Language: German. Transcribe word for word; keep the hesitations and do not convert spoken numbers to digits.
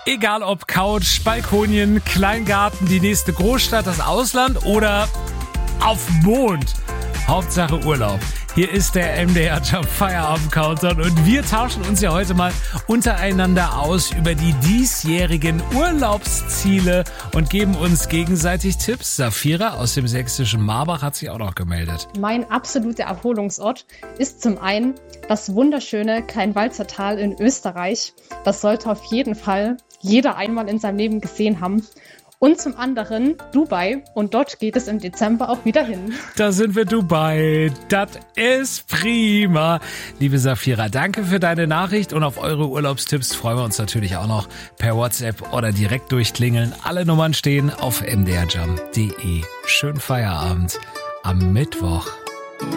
Egal ob Couch, Balkonien, Kleingarten, die nächste Großstadt, das Ausland oder auf Mond. Hauptsache Urlaub. Hier ist der M D R Jump Feierabend Countdown und wir tauschen uns ja heute mal untereinander aus über die diesjährigen Urlaubsziele und geben uns gegenseitig Tipps. Safira aus dem sächsischen Marbach hat sich auch noch gemeldet. Mein absoluter Erholungsort ist zum einen das wunderschöne Kleinwalzertal in Österreich. Das sollte auf jeden Fall jeder einmal in seinem Leben gesehen haben. Und zum anderen Dubai. Und dort geht es im Dezember auch wieder hin. Da sind wir Dubai. Das ist prima. Liebe Safira, danke für deine Nachricht. Und auf eure Urlaubstipps freuen wir uns natürlich auch noch per WhatsApp oder direkt durchklingeln. Alle Nummern stehen auf m d r jump punkt d e. Schönen Feierabend am Mittwoch.